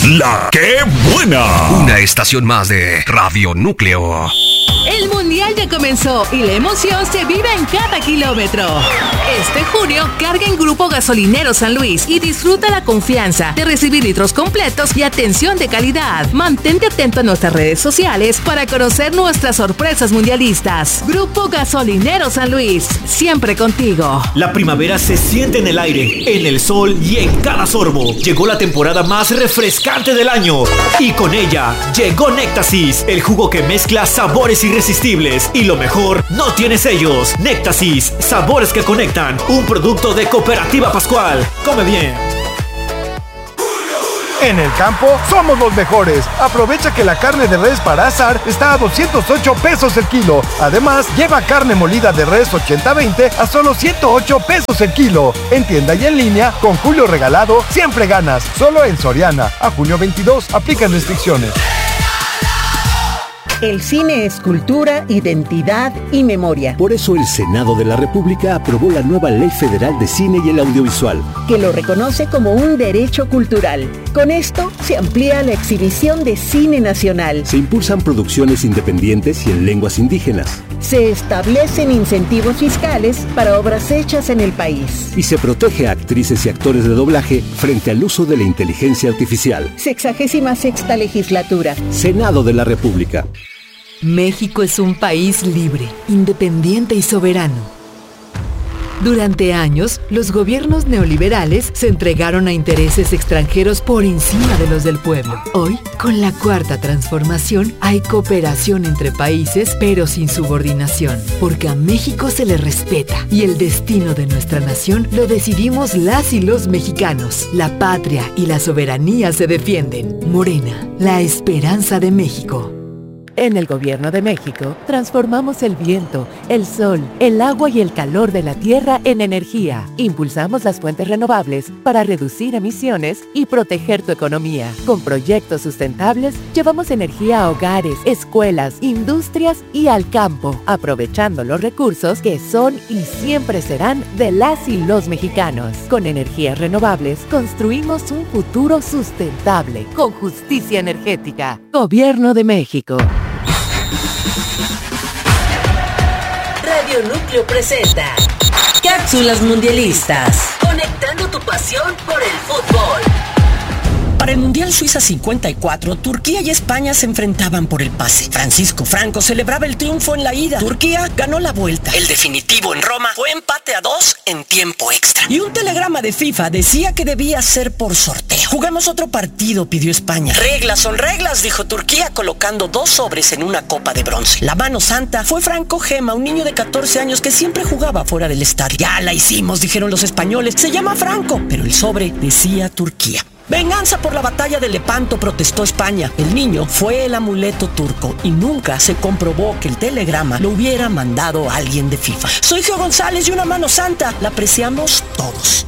La que buena. Una estación más de Radio Núcleo. El mundial ya comenzó y la emoción se vive en cada kilómetro. Este junio, carga en Grupo Gasolinero San Luis y disfruta la confianza de recibir litros completos y atención de calidad. Mantente atento a nuestras redes sociales para conocer nuestras sorpresas mundialistas. Grupo Gasolinero San Luis, siempre contigo. La primavera se siente en el aire, en el sol y en cada sorbo. Llegó la temporada más refrescante del año y con ella llegó Néctasis, el jugo que mezcla sabores irresistibles y lo mejor, no tiene sellos. Néctasis, sabores que conectan, un producto de Cooperativa Pascual. Come bien. En el campo somos los mejores. Aprovecha que la carne de res para asar está a 208 pesos el kilo. Además, lleva carne molida de res 80-20 a solo 108 pesos el kilo. En tienda y en línea, con Julio Regalado, siempre ganas. Solo en Soriana. A junio 22, aplican restricciones. El cine es cultura, identidad y memoria. Por eso el Senado de la República aprobó la nueva Ley Federal de Cine y el Audiovisual, que lo reconoce como un derecho cultural. Con esto se amplía la exhibición de cine nacional. Se impulsan producciones independientes y en lenguas indígenas. Se establecen incentivos fiscales para obras hechas en el país. Y se protege a actrices y actores de doblaje frente al uso de la inteligencia artificial. 66ª legislatura. Senado de la República. México es un país libre, independiente y soberano. Durante años, los gobiernos neoliberales se entregaron a intereses extranjeros por encima de los del pueblo. Hoy, con la Cuarta Transformación, hay cooperación entre países, pero sin subordinación, porque a México se le respeta y el destino de nuestra nación lo decidimos las y los mexicanos. La patria y la soberanía se defienden. Morena, la esperanza de México. En el Gobierno de México, transformamos el viento, el sol, el agua y el calor de la tierra en energía. Impulsamos las fuentes renovables para reducir emisiones y proteger tu economía. Con proyectos sustentables, llevamos energía a hogares, escuelas, industrias y al campo, aprovechando los recursos que son y siempre serán de las y los mexicanos. Con energías renovables, construimos un futuro sustentable, con justicia energética. Gobierno de México. Radio Núcleo presenta Cápsulas Mundialistas, conectando tu pasión por el fútbol. Para el Mundial Suiza 54, Turquía y España se enfrentaban por el pase. Francisco Franco celebraba el triunfo en la ida. Turquía ganó la vuelta. El definitivo en Roma fue empate a 2 en tiempo extra. Y un telegrama de FIFA decía que debía ser por sorteo. Jugamos otro partido, pidió España. Reglas son reglas, dijo Turquía, colocando 2 sobres en una copa de bronce. La mano santa fue Franco Gema, un niño de 14 años que siempre jugaba fuera del estadio. Ya la hicimos, dijeron los españoles. Se llama Franco, pero el sobre decía Turquía. Venganza por la batalla de Lepanto, protestó España. El niño fue el amuleto turco y nunca se comprobó que el telegrama lo hubiera mandado alguien de FIFA. Soy Geo González y una mano santa la apreciamos todos.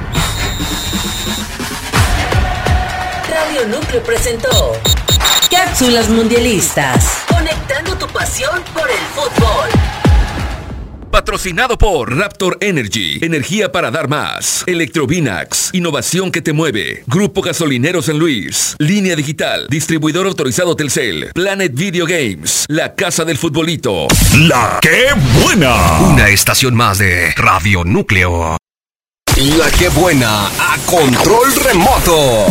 Radio Núcleo presentó Cápsulas Mundialistas, conectando tu pasión por el fútbol. Patrocinado por Raptor Energy, energía para dar más. Electrovinax, innovación que te mueve. Grupo Gasolinero San Luis, Línea Digital, distribuidor autorizado Telcel, Planet Video Games, la casa del futbolito. La que buena. Una estación más de Radio Núcleo. La que buena a control remoto.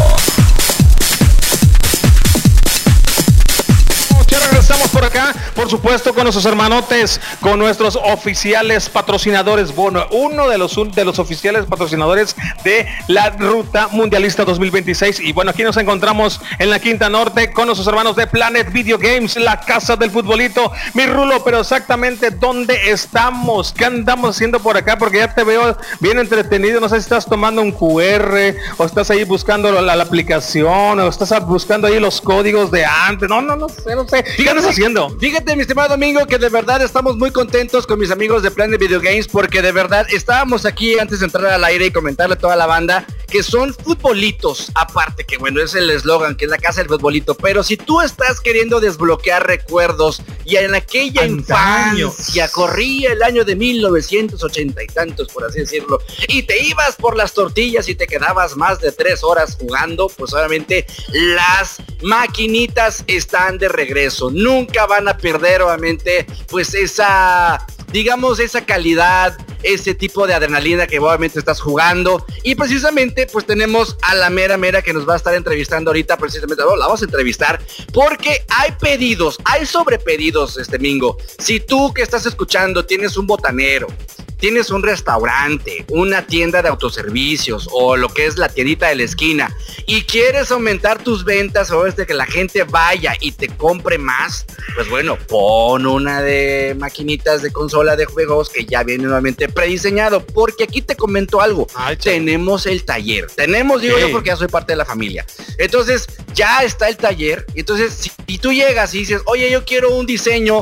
Regresamos por acá, por supuesto, con nuestros hermanotes, con nuestros oficiales patrocinadores. Bueno, uno de los oficiales patrocinadores de la Ruta Mundialista 2026. Y bueno, aquí nos encontramos en la Quinta Norte con nuestros hermanos de Planet Video Games, la casa del futbolito. Mi Rulo, pero exactamente ¿dónde estamos? ¿Qué andamos haciendo por acá? Porque ya te veo bien entretenido. No sé si estás tomando un QR o estás ahí buscando la aplicación o estás buscando ahí los códigos de antes. No sé. ¿Qué andas haciendo? Fíjate, mi estimado amigo, que de verdad estamos muy contentos con mis amigos de Planet Video Games, porque de verdad estábamos aquí antes de entrar al aire y comentarle a toda la banda que son futbolitos, aparte que bueno, es el eslogan, que es la casa del futbolito, pero si tú estás queriendo desbloquear recuerdos y en aquella infancia, corría el año de 1980 y tantos, por así decirlo, y te ibas por las tortillas y te quedabas más de 3 horas jugando, pues obviamente las maquinitas están de regreso, nunca van a perder obviamente pues esa, digamos, esa calidad, ese tipo de adrenalina que obviamente estás jugando. Y precisamente pues tenemos a la mera que nos va a estar entrevistando ahorita, precisamente la vamos a entrevistar porque hay pedidos, hay sobrepedidos Mingo. Si tú que estás escuchando tienes un botanero, tienes un restaurante, una tienda de autoservicios o lo que es la tiendita de la esquina y quieres aumentar tus ventas o que la gente vaya y te compre más, pues bueno, pon una de maquinitas de consola de juegos que ya viene nuevamente prediseñado, porque aquí te comento algo, tenemos el taller, digo yo porque ya soy parte de la familia, entonces ya está el taller, entonces si tú llegas y dices, oye, yo quiero un diseño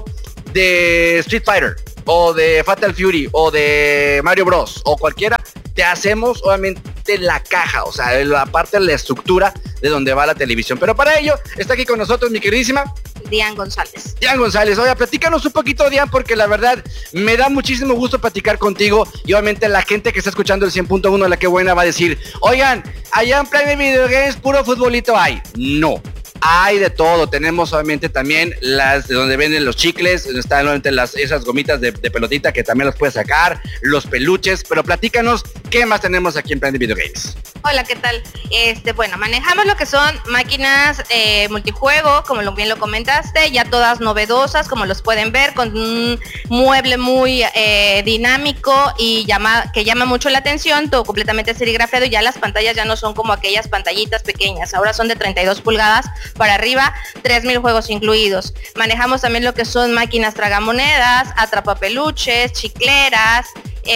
de Street Fighter, o de Fatal Fury, o de Mario Bros, o cualquiera, te hacemos obviamente la caja, o sea, la parte de la estructura de donde va la televisión. Pero para ello, está aquí con nosotros mi queridísima Dian González. Dian González, oye, platícanos un poquito, Dian, porque la verdad me da muchísimo gusto platicar contigo y obviamente la gente que está escuchando el 100.1 de La Que Buena va a decir, oigan, allá en Prime Video Games puro futbolito hay. No. Hay de todo, tenemos obviamente también las de donde venden los chicles, donde están obviamente esas gomitas de pelotita que también las puedes sacar, los peluches, pero platícanos, ¿qué más tenemos aquí en Prime Video Games? Hola, ¿qué tal? Bueno, manejamos lo que son máquinas multijuego, como bien lo comentaste, ya todas novedosas, como los pueden ver, con un mueble muy dinámico y que llama mucho la atención, todo completamente serigrafiado, y ya las pantallas ya no son como aquellas pantallitas pequeñas, ahora son de 32 pulgadas para arriba, 3,000 juegos incluidos. Manejamos también lo que son máquinas tragamonedas, atrapapeluches, chicleras,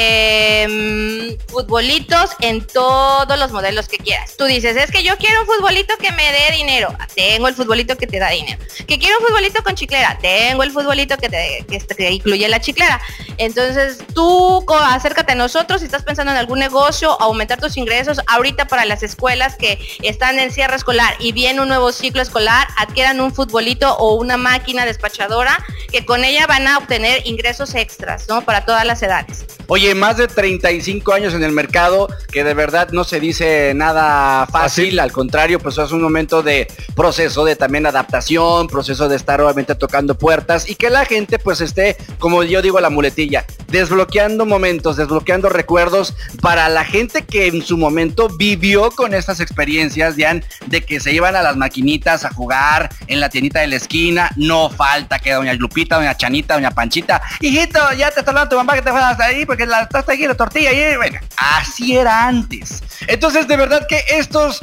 futbolitos en todos los modelos que quieras. Tú dices, es que yo quiero un futbolito que me dé dinero. Tengo el futbolito que te da dinero. Que quiero un futbolito con chiclera. Tengo el futbolito que incluye la chiclera. Entonces tú acércate a nosotros si estás pensando en algún negocio, aumentar tus ingresos. Ahorita para las escuelas que están en cierre escolar y viene un nuevo ciclo escolar, adquieran un futbolito o una máquina despachadora que con ella van a obtener ingresos extras, ¿no? Para todas las edades. Oye, más de 35 años en el mercado, que de verdad no se dice nada fácil, al contrario, pues es un momento de proceso, de también adaptación, proceso de estar obviamente tocando puertas y que la gente pues esté, como yo digo la muletilla, desbloqueando momentos, desbloqueando recuerdos para la gente que en su momento vivió con estas experiencias, Dian, de que se iban a las maquinitas a jugar en la tiendita de la esquina. No falta que doña Lupita, doña Chanita, doña Panchita, hijito, ya te está hablando tu mamá que te fueras hasta ahí porque estás aquí la tortilla y bueno, así era antes. Entonces de verdad que estos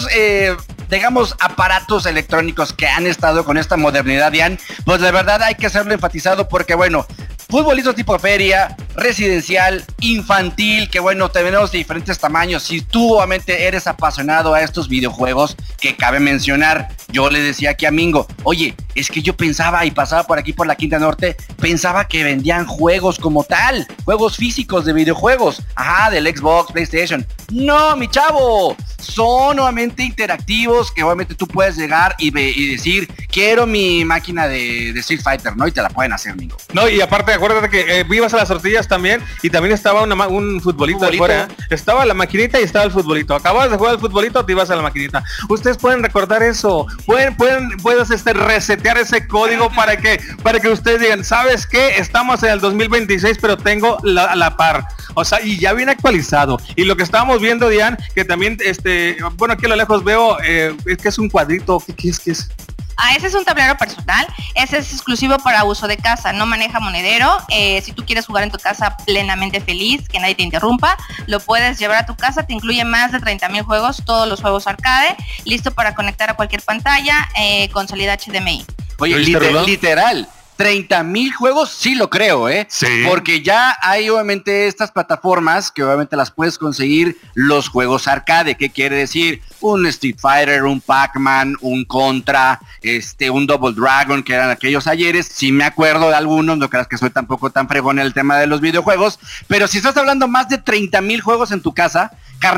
digamos aparatos electrónicos que han estado con esta modernidad, Dian, pues de verdad hay que hacerlo enfatizado porque bueno, futbolistas tipo feria, residencial, infantil, que bueno, tenemos de diferentes tamaños. Si tú obviamente eres apasionado a estos videojuegos, que cabe mencionar, yo le decía aquí a Mingo, oye, es que yo pensaba y pasaba por aquí por la Quinta Norte, pensaba que vendían juegos como tal, juegos físicos de videojuegos, del Xbox, PlayStation. No, mi chavo, son obviamente interactivos que obviamente tú puedes llegar y decir, quiero mi máquina de Street Fighter, ¿no? Y te la pueden hacer, Mingo. No, y aparte acuérdate que ibas a las tortillas también y también estaba un futbolito afuera. Estaba la maquinita y estaba el futbolito. Acababas de jugar el futbolito, te ibas a la maquinita. Ustedes pueden recordar eso. Puedes resetear ese código para que ustedes digan, ¿sabes qué? Estamos en el 2026, pero tengo la par. O sea, y ya viene actualizado. Y lo que estábamos viendo, Dian, que también, bueno, aquí a lo lejos veo, es que es un cuadrito. ¿Qué es? Ese es un tablero personal, ese es exclusivo para uso de casa, no maneja monedero. Si tú quieres jugar en tu casa plenamente feliz, que nadie te interrumpa, lo puedes llevar a tu casa, te incluye más de 30,000 juegos, todos los juegos arcade, listo para conectar a cualquier pantalla con salida HDMI. Oye, literal. 30,000 juegos, sí lo creo, Sí. Porque ya hay obviamente estas plataformas que obviamente las puedes conseguir los juegos arcade. ¿Qué quiere decir? Un Street Fighter, un Pac-Man, un Contra, un Double Dragon, que eran aquellos ayeres. Sí me acuerdo de algunos, no creas que soy tampoco tan fregón en el tema de los videojuegos. Pero si estás hablando más de 30,000 juegos en tu casa, carnal,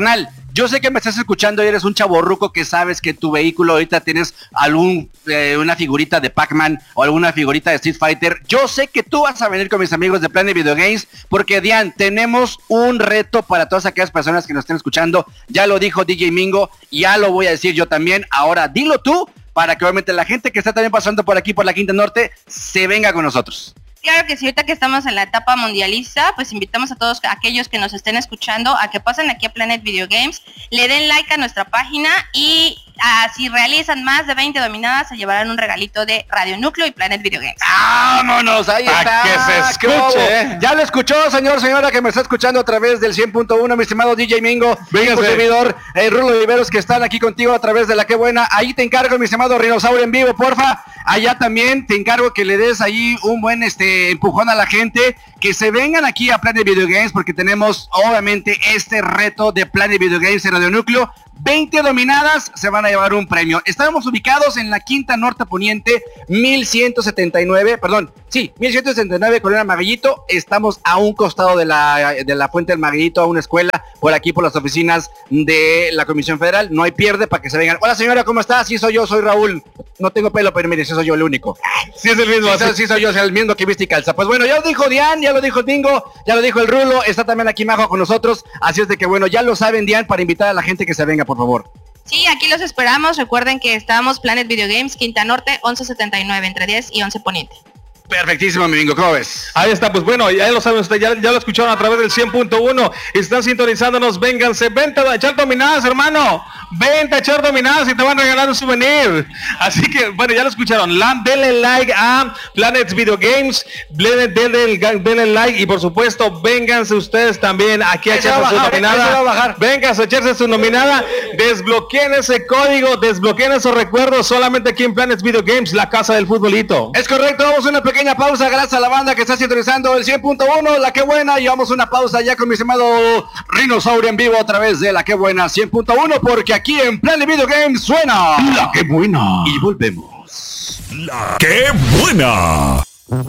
Yo sé que me estás escuchando y eres un chavorruco que sabes que tu vehículo ahorita tienes una figurita de Pac-Man o alguna figurita de Street Fighter. Yo sé que tú vas a venir con mis amigos de Planet Video Games porque, Dian, tenemos un reto para todas aquellas personas que nos estén escuchando. Ya lo dijo DJ Mingo, ya lo voy a decir yo también. Ahora dilo tú para que obviamente la gente que está también pasando por aquí por la Quinta Norte se venga con nosotros. Claro que sí, ahorita que estamos en la etapa mundialista, pues invitamos a todos aquellos que nos estén escuchando a que pasen aquí a Planet Video Games, le den like a nuestra página y si realizan más de 20 dominadas se llevarán un regalito de Radio Núcleo y Planet Video Games. ¡Vámonos! Ahí está. Que se escuche. Ya lo escuchó, señora que me está escuchando a través del 100.1, mi estimado DJ Mingo, mi servidor, Rulo Oliveros, que están aquí contigo a través de la Qué Buena. Ahí te encargo, mi estimado Rinosaurio en vivo, porfa. Allá también te encargo que le des ahí un buen empujón a la gente, que se vengan aquí a Planet Video Games, porque tenemos obviamente este reto de Planet Video Games en Radio Núcleo. 20 dominadas se van a llevar un premio. Estábamos ubicados en la Quinta Norte Poniente, 1179, Colonia Maguillito. Estamos a un costado de la Fuente del Maguillito, a una escuela, por aquí por las oficinas de la Comisión Federal. No hay pierde para que se vengan. Hola señora, ¿cómo está? Sí soy yo, soy Raúl. No tengo pelo, pero mire, sí soy yo el único. Sí es el mismo. Sí soy yo, el mismo que viste y calza. Pues bueno, ya lo dijo Dian, ya lo dijo Dingo, ya lo dijo el Rulo, está también aquí Majo con nosotros. Así es de que bueno, ya lo saben, Dian, para invitar a la gente que se venga, por favor. Sí, aquí los esperamos. Recuerden que estamos Planet Video Games, Quinta Norte, 1179, entre 10 y 11 Poniente. Perfectísimo, mi Mingo, ¿cómo ves? Ahí está, pues bueno, ya lo saben ustedes, ya lo escucharon a través del 100.1, están sintonizándonos, vénganse, vente a echar dominadas, hermano, vente a echar dominadas y te van a regalar un souvenir. Así que, bueno, ya lo escucharon, denle like a Planet Video Games, denle like y por supuesto, vénganse ustedes también aquí a echarse su nominada, vénganse a echarse su nominada, desbloqueen ese código, desbloqueen esos recuerdos solamente aquí en Planet Video Games, la casa del futbolito. Es correcto, vamos a una pequeña pausa, gracias a la banda que está sintonizando el 100.1, la Qué Buena, y vamos a una pausa ya con mi estimado Rinosaurio en vivo a través de la Qué Buena 100.1, porque aquí en Planet Video Games suena La Qué Buena. Y volvemos. La Qué Buena.